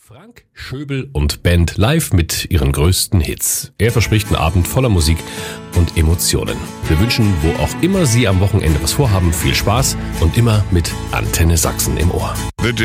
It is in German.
Frank Schöbel und Band live mit ihren größten Hits. Er verspricht einen Abend voller Musik und Emotionen. Wir wünschen, wo auch immer Sie am Wochenende was vorhaben, viel Spaß und immer mit Antenne Sachsen im Ohr. The